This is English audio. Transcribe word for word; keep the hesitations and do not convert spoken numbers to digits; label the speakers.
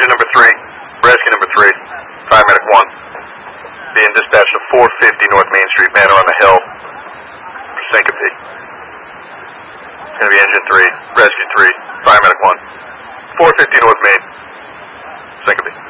Speaker 1: engine number three, rescue number three, fire medic one. Being dispatched to four fifty North Main Street, man on the hill, for syncope. It's going to be engine three, rescue three, fire medic one. four fifty North Main, syncope.